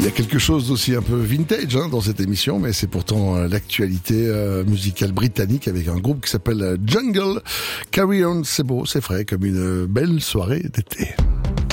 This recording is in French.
Il y a quelque chose d'aussi un peu vintage dans cette émission, mais c'est pourtant l'actualité musicale britannique avec un groupe qui s'appelle Jungle. Carry On, c'est beau, c'est frais, comme une belle soirée d'été.